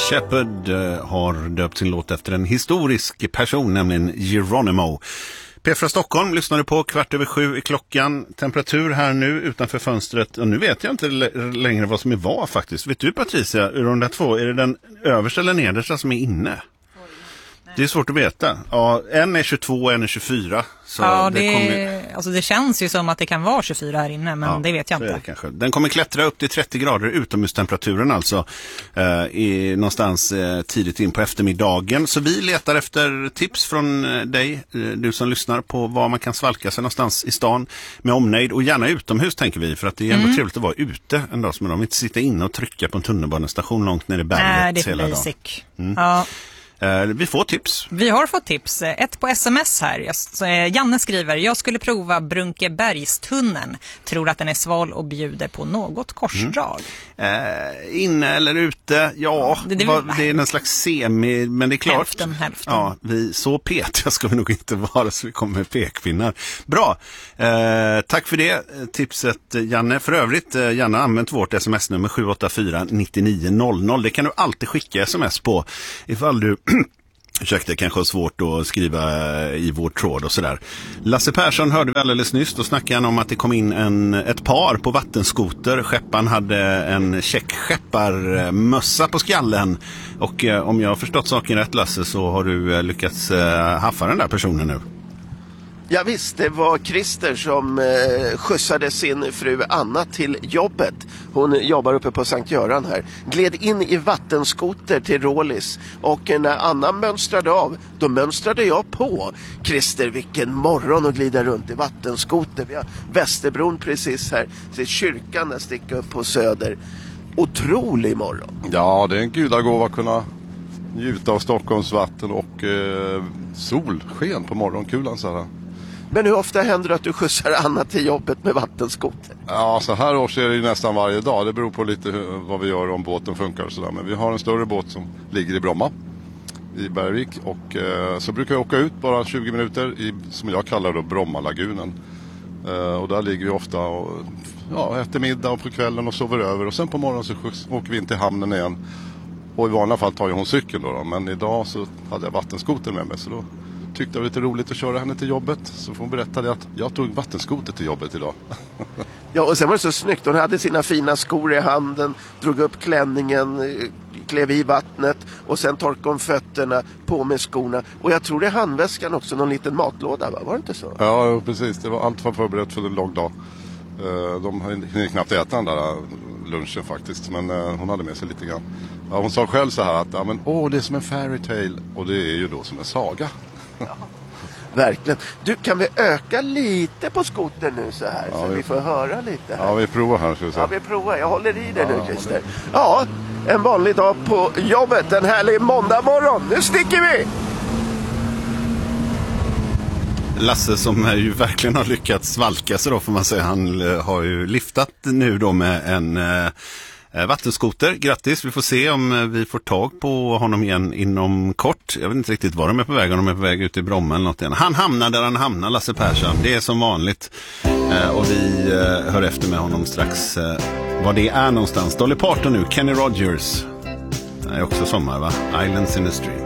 Shepard har döpt sin låt efter en historisk person, nämligen Geronimo. P4 Stockholm lyssnade på 6:15 i klockan. Temperatur här nu utanför fönstret. Och nu vet jag inte längre vad som är vad faktiskt. Vet du, Patricia, ur de där två, är det den översta eller nedersta som är inne? Det är svårt att veta. Ja, en är 22 och en är 24. Så ja, det känns ju som att det kan vara 24 här inne, men ja, det vet jag inte. Kanske. Den kommer klättra upp till 30 grader utomhustemperaturen alltså någonstans tidigt in på eftermiddagen. Så vi letar efter tips från dig, du som lyssnar, på var man kan svalka sig någonstans i stan med omnejd, och gärna utomhus tänker vi, för att det är ändå trevligt att vara ute en dag som idag. Inte sitta inne och trycka på en tunnelbanestation långt ner i berget hela dagen. Nej, det är basic. Ja. Vi får tips. Vi har fått tips. Ett på sms här. Janne skriver: jag skulle prova Brunkebergstunneln. Tror att den är sval och bjuder på något korsdrag. Inne eller ute? Ja, det är en slags semi, men det är klart. Hälften. Ja, så petiga ska vi nog inte vara, så vi kommer med pekpinnar. Bra. Tack för det tipset, Janne. För övrigt, Janne, använt vårt sms-nummer 784 9900. Det kan du alltid skicka sms på ifall du ursäkta, kanske har svårt att skriva i vår tråd och sådär. Lasse Persson hörde vi alldeles nyss. Då snackade han om att det kom in ett par på vattenskoter. Skepparen hade en check skepparmössa på skallen. Och om jag har förstått saken rätt, Lasse, så har du lyckats haffa den där personen nu. Ja visst, det var Christer som skjutsade sin fru Anna till jobbet. Hon jobbar uppe på Sankt Göran här. Gled in i vattenskoter till Rålis. Och när Anna mönstrade av, då mönstrade jag på. Christer, vilken morgon att glida runt i vattenskoter. Vi har Västerbron precis här. Så kyrkan där sticker upp på Söder. Otrolig morgon. Ja, det är en gudagåva att kunna njuta av Stockholms vatten och solsken på morgonkulan så här. Men hur ofta händer det att du skjutsar Anna till jobbet med vattenskoter? Ja, så här års är det ju nästan varje dag. Det beror på lite vad vi gör, om båten funkar och sådär. Men vi har en större båt som ligger i Bromma, i Bergvik. Och så brukar jag åka ut bara 20 minuter i, som jag kallar då, Brommalagunen. Och där ligger vi ofta eftermiddag och på kvällen och sover över. Och sen på morgonen så åker vi in till hamnen igen. Och i vanliga fall tar ju hon cykeln då. Men idag så hade jag vattenskoter med mig, så då tyckte det var lite roligt att köra henne till jobbet. Så får hon berätta att jag tog vattenskoter till jobbet idag. Ja, och sen var det så snyggt. Hon hade sina fina skor i handen, drog upp klänningen, klev i vattnet och sen torkade hon fötterna på med skorna. Och jag tror det är handväskan också, någon liten matlåda, va? Var det inte så? Ja, precis. Det var allt var förberett för en lång dag. De hinner knappt äta den där lunchen faktiskt, men hon hade med sig lite grann. Ja, hon sa själv så här att det är som en fairy tale, och det är ju då som en saga. Ja, verkligen. Du, kan vi öka lite på skoten nu så här, så vi får höra lite här? Ja, vi provar här. Ja, vi provar. Jag håller i det nu, Christer. Ja, en vanlig dag på jobbet, en härlig måndag morgon. Nu sticker vi! Lasse, som ju verkligen har lyckats svalka sig då, får man säga. Han har ju lyftat nu då med en vattenskoter. Grattis, vi får se om vi får tag på honom igen inom kort. Jag vet inte riktigt var de är på väg, om de är på väg ut i Bromma eller något igen. Han hamnar där han hamnar, Lasse Persson. Det är som vanligt. Och vi hör efter med honom strax var det är någonstans. Dolly Parton nu, Kenny Rogers. Det är också sommar, va? Islands in the Stream.